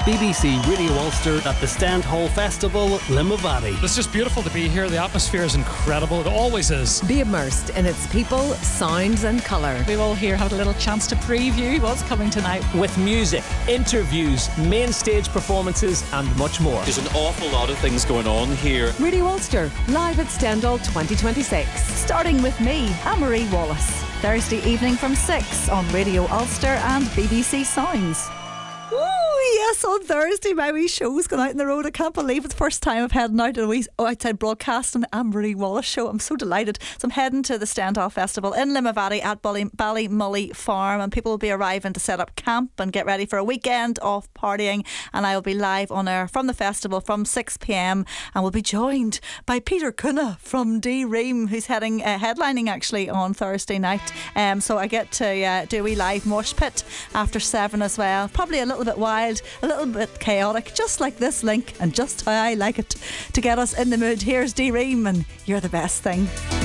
BBC Radio Ulster at the Stand Hall Festival, Limavady. It's just beautiful to be here. The atmosphere is incredible. It always is. Be immersed in its people, sounds and colour. We all here had a little chance to preview what's coming tonight. With music, interviews, main stage performances and much more. There's an awful lot of things going on here. Radio Ulster, live at Stendhal 2026. Starting with me, Anne-Marie Wallace. Thursday evening from 6 on Radio Ulster and BBC Sounds. Oh yes, on Thursday my wee show's gone out on the road. I can't believe it's the first time I've heading out on a wee outside broadcast on the Anne-Marie Wallace show. I'm so delighted. So I'm heading to the Stendhal Festival in Limavady at Ballymully Farm, and people will be arriving to set up camp and get ready for a weekend of partying, and I will be live on air from the festival from 6pm, and we'll be joined by Peter Cunha from D Ream, who's headlining actually on Thursday night. So I get to do a wee live mosh pit after 7 as well. Probably a little bit wild, a little bit chaotic, just like this link and just how I like it, to get us in the mood. Here's D Ream and You're the Best Thing.